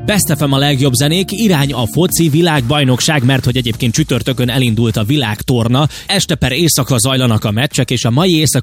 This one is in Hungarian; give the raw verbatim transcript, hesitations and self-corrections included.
Best ef em a legjobb zenék, irány a foci világbajnokság, mert hogy egyébként csütörtökön elindult a világtorna. Este per éjszaka zajlanak a meccsek, és a mai éjszaka